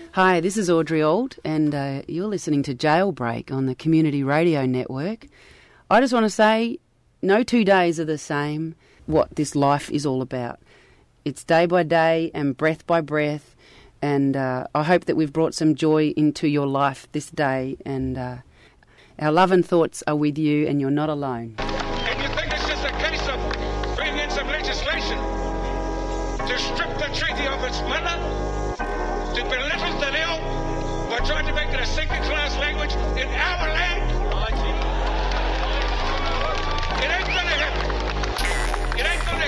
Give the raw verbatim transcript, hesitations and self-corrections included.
Hi, this is Audrey Auld, and uh, you're listening to Jailbreak on the Community Radio Network. I just want to say, no two days are the same. What this life is all about. It's day by day and breath by breath, and uh, I hope that we've brought some joy into your life this day, and uh, our love and thoughts are with you, and you're not alone. And you think it's just a case of bringing in some legislation to strip the treaty of its mother, to belittle the ill by trying to make it a second-class language in our land? It ain't gonna happen. It ain't gonna